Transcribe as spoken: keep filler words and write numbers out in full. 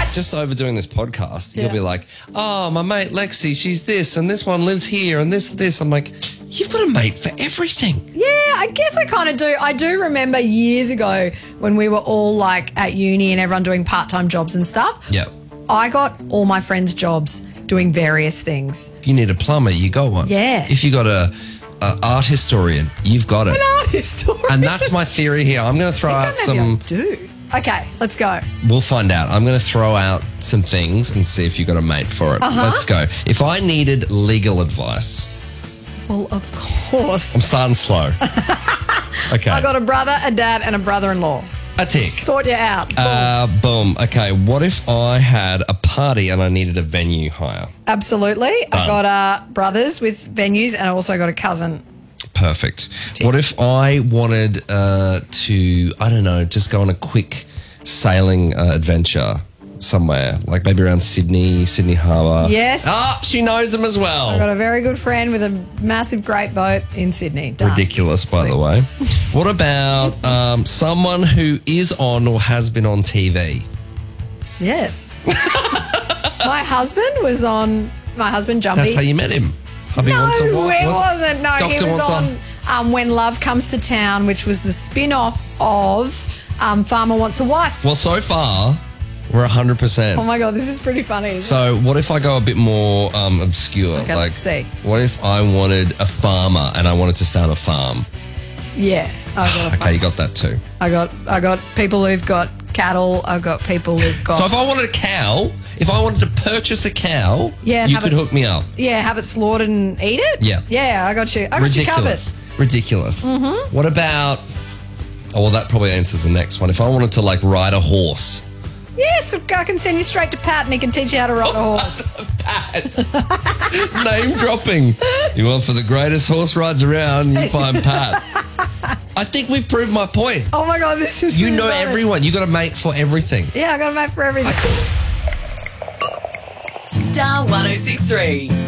just overdoing this podcast, Yeah. you'll be like, oh, my mate Lexi, she's this, and this one lives here, and this, this. I'm like, you've got a mate for everything. Yeah, I guess I kind of do. I do remember years ago when we were all like at uni and everyone doing part-time jobs and stuff. Yep. I got all my friends' jobs doing various things. If you need a plumber, you got one. Yeah. If you got a, a art historian, you've got it. An art historian. And that's my theory here. I'm going to throw out some. do. Okay, let's go. We'll find out. I'm going to throw out some things and see if you've got a mate for it. Uh-huh. Let's go. If I needed legal advice, Well, of course. I'm starting slow. Okay. I got a brother, a dad, and a brother-in-law. a tick. Sort you out. Boom. Uh, boom. Okay. What if I had a party and I needed a venue hire? Absolutely. Done. I've got uh, brothers with venues and I also got a cousin. Perfect. What if I wanted uh, to, I don't know, just go on a quick sailing uh, adventure somewhere, like maybe around Sydney, Sydney Harbour? Yes. Ah, she knows them as well. I've got a very good friend with a massive great boat in Sydney. Done. Ridiculous, by the way. What about um, someone who is on or has been on T V? Yes. My husband was on, my husband Jumpy. That's how you met him. Hubby No, wants a wife. it Was- wasn't. No, he Doctor was wants on um, When Love Comes to Town, which was the spin-off of um, Farmer Wants a Wife. Well, so far, we're one hundred percent. Oh my God, this is pretty funny. So what if I go a bit more um, obscure? Okay, like, let's see. What if I wanted a farmer and I wanted to start a farm? Yeah, I got. A Okay, you got that too. I got. I got people who've got cattle. I've got people who've got. So if I wanted a cow, if I wanted to purchase a cow, Yeah, and you have could it- hook me up. yeah, have it slaughtered and eat it. Yeah. yeah. I got you. I got you covered. Ridiculous. Ridiculous. Mm-hmm. What about... Oh, well, that probably answers the next one. If I wanted to, like, ride a horse. Yes, I can send you straight to Pat, and he can teach you how to ride a horse. Pat. Name dropping. You want for the greatest horse rides around, you find Pat. I think we've proved my point. Oh my God, this is. You really know funny. everyone. You got a mate for everything. Yeah, I got a mate for everything. Star one oh six three.